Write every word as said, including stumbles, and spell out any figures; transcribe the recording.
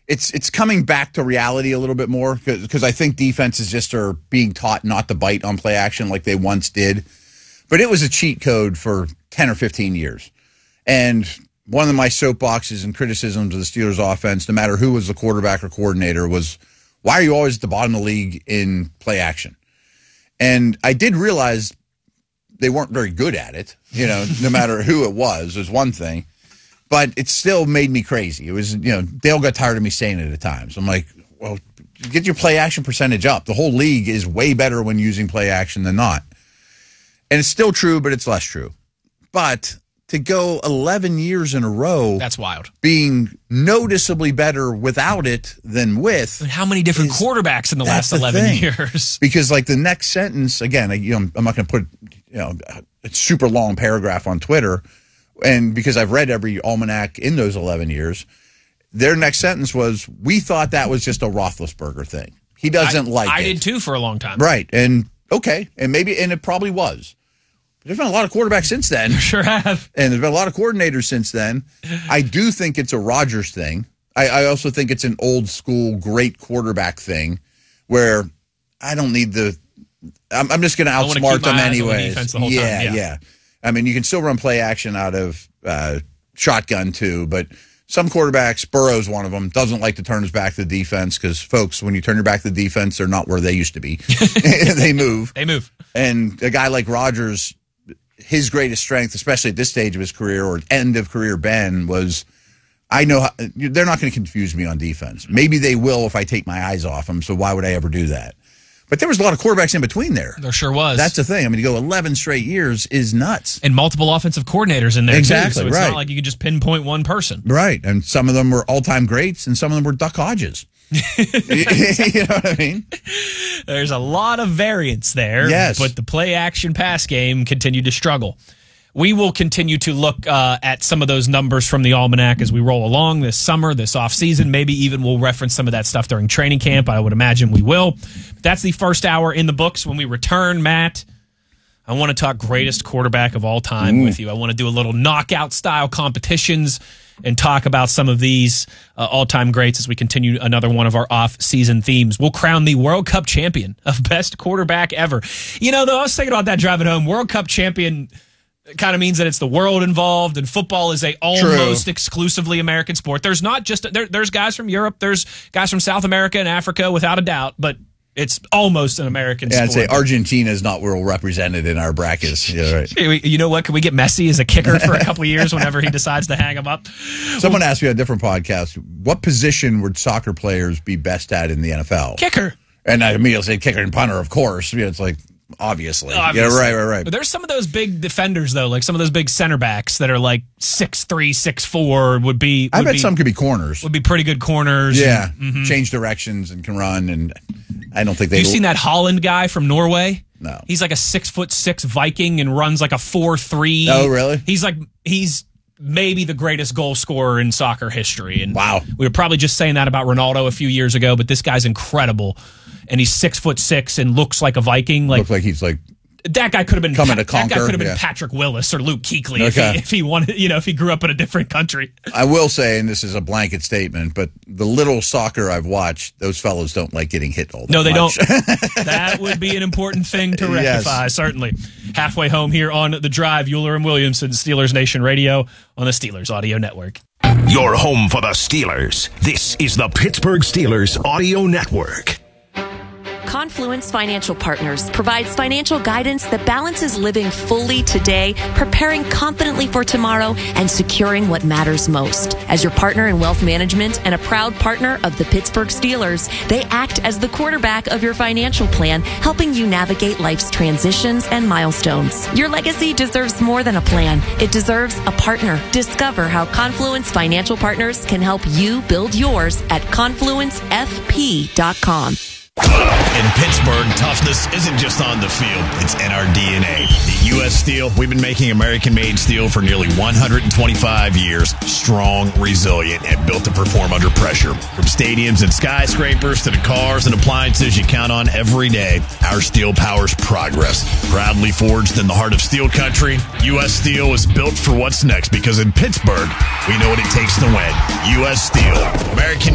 it's it's coming back to reality a little bit more because I think defenses just are being taught not to bite on play action like they once did. But it was a cheat code for ten or fifteen years. And one of my soapboxes and criticisms of the Steelers offense, no matter who was the quarterback or coordinator, was why are you always at the bottom of the league in play action? And I did realize they weren't very good at it, you know, no matter who it was, is one thing. But it still made me crazy. It was, you know, Dale got tired of me saying it at times. I'm like, well, get your play action percentage up. The whole league is way better when using play action than not. And it's still true, but it's less true. But to go eleven years in a row, that's wild. Being noticeably better without it than with. And how many different is, quarterbacks in the last eleven thing. years? Because like the next sentence, again, I, you know, I'm not going to put you know a super long paragraph on Twitter, and because I've read every almanac in those eleven years, their next sentence was, "We thought that was just a Roethlisberger thing. He doesn't I, like I it." I did too for a long time. Right, and okay, and maybe, and it probably was. There's been a lot of quarterbacks since then. Sure have. And there's been a lot of coordinators since then. I do think it's a Rodgers thing. I, I also think it's an old school great quarterback thing where I don't need the I'm, I'm just going to outsmart them anyways. The yeah, yeah, yeah. I mean, you can still run play action out of uh, shotgun too, but some quarterbacks, Burrow's one of them, doesn't like to turn his back to the defense because, folks, when you turn your back to the defense, they're not where they used to be. They move. They move. And a guy like Rodgers, his greatest strength, especially at this stage of his career or end of career Ben, was I know how, they're not going to confuse me on defense. Maybe they will if I take my eyes off them, so why would I ever do that? But there was a lot of quarterbacks in between there. There sure was. That's the thing. I mean, to go eleven straight years is nuts. And multiple offensive coordinators in there, exactly, too. So it's right. not like you could just pinpoint one person. Right. And some of them were all-time greats, and some of them were Duck Hodges. You know what I mean? There's a lot of variance there. Yes. But the play-action pass game continued to struggle. We will continue to look uh, at some of those numbers from the Almanac as we roll along this summer, this offseason. Maybe even we'll reference some of that stuff during training camp. I would imagine we will. But that's the first hour in the books. When we return, Matt, I want to talk greatest quarterback of all time mm. with you. I want to do a little knockout-style competitions and talk about some of these uh, all-time greats as we continue another one of our off-season themes. We'll crown the World Cup champion of best quarterback ever. You know, though, I was thinking about that driving home. World Cup champion kind of means that it's the world involved, and football is a almost True. exclusively American sport. There's not just there, there's guys from Europe, there's guys from South America and Africa, without a doubt, but it's almost an American yeah, sport. I'd say Argentina is not well represented in our brackets. Yeah, right. You know what? Can we get Messi as a kicker for a couple of years whenever he decides to hang him up? Someone asked me on a different podcast, what position would soccer players be best at in the N F L? Kicker. And I immediately say kicker and punter, of course. You know, it's like, Obviously. Obviously. Yeah, right, right, right. But there's some of those big defenders, though, like some of those big center backs that are like six three, six four would be... Would I bet be, some could be corners. Would be pretty good corners. Yeah, and, mm-hmm. change directions and can run, and I don't think they... You've seen that Holland guy from Norway? No. He's like a six foot six Viking and runs like a four three. Oh, really? He's like... He's... maybe the greatest goal scorer in soccer history. And wow. We were probably just saying that about Ronaldo a few years ago, but this guy's incredible. And he's six foot six and looks like a Viking. Like, looks like he's like... That guy could have been coming pa- to conquer. That guy could have been yeah. Patrick Willis or Luke Kuechly okay. if, he, if he wanted, you know, if he grew up in a different country. I will say, and this is a blanket statement, but the little soccer I've watched, those fellows don't like getting hit all that No, they much. don't. That would be an important thing to rectify, yes. Certainly. Halfway home here on The Drive, Euler and Williamson, Steelers Nation Radio on the Steelers Audio Network. Your home for the Steelers. This is the Pittsburgh Steelers Audio Network. Confluence Financial Partners provides financial guidance that balances living fully today, preparing confidently for tomorrow, and securing what matters most. As your partner in wealth management and a proud partner of the Pittsburgh Steelers, they act as the quarterback of your financial plan, helping you navigate life's transitions and milestones. Your legacy deserves more than a plan. It deserves a partner. Discover how Confluence Financial Partners can help you build yours at confluence f p dot com. In Pittsburgh, toughness isn't just on the field, it's in our D N A. At U S Steel, we've been making American-made steel for nearly one hundred twenty-five years. Strong, resilient, and built to perform under pressure. From stadiums and skyscrapers to the cars and appliances you count on every day, our steel powers progress. Proudly forged in the heart of steel country, U S Steel is built for what's next because in Pittsburgh, we know what it takes to win. U S Steel, American